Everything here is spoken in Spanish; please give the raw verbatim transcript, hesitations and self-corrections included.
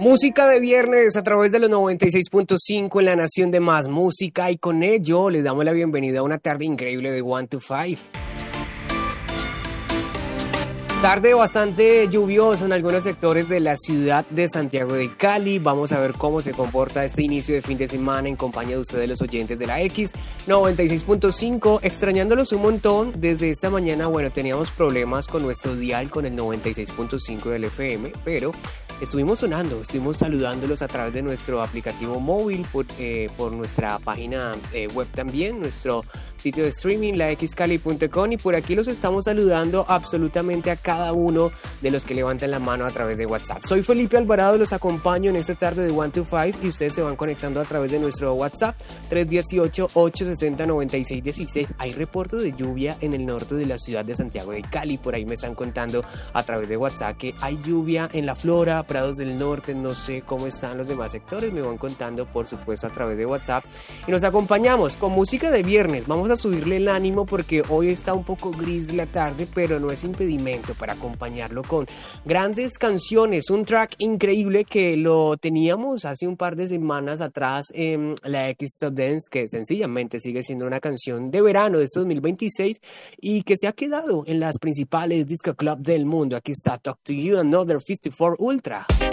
Música de viernes a través de los noventa y seis punto cinco en la Nación de Más Música, y con ello les damos la bienvenida a una tarde increíble de one to five. Tarde bastante lluviosa en algunos sectores de la ciudad de Santiago de Cali. Vamos a ver cómo se comporta este inicio de fin de semana en compañía de ustedes, los oyentes de la X noventa y seis punto cinco. Extrañándolos un montón desde esta mañana. Bueno, teníamos problemas con nuestro dial, con el noventa y seis punto cinco del F M, pero estuvimos sonando, estuvimos saludándolos a través de nuestro aplicativo móvil, por, eh, por nuestra página eh, web también, nuestro sitio de streaming, la x cali punto com, y por aquí los estamos saludando absolutamente a cada uno de los que levantan la mano a través de WhatsApp. Soy Felipe Alvarado, los acompaño en esta tarde de one to five y ustedes se van conectando a través de nuestro WhatsApp tres uno ocho, ocho seis cero, nueve seis uno seis. Hay reporte de lluvia en el norte de la ciudad de Santiago de Cali, por ahí me están contando a través de WhatsApp que hay lluvia en La Flora, Prados del Norte, no sé cómo están los demás sectores, me van contando por supuesto a través de WhatsApp, y nos acompañamos con música de viernes. Vamos a subirle el ánimo porque hoy está un poco gris la tarde, pero no es impedimento para acompañarlo con grandes canciones, un track increíble que lo teníamos hace un par de semanas atrás en la X Top Dance, que sencillamente sigue siendo una canción de verano de este dos mil veintiséis y que se ha quedado en las principales disco club del mundo. Aquí está Talk to You, Another cincuenta y cuatro Ultra.